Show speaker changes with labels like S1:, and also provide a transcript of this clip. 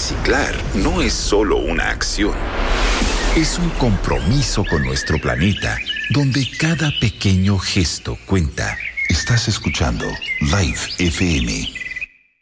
S1: Reciclar no es solo una acción. Es un compromiso con nuestro planeta, donde cada pequeño gesto cuenta.
S2: Estás escuchando Live FM.